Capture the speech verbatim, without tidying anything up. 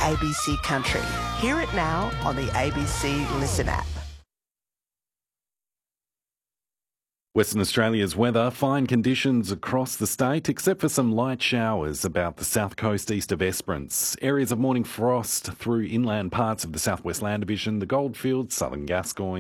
A B C Country. Hear it now on the A B C Listen app. Western Australia's weather, fine conditions across the state, except for some light showers about the south coast east of Esperance. Areas of morning frost through inland parts of the South West Land Division, the Goldfields, southern Gascoyne,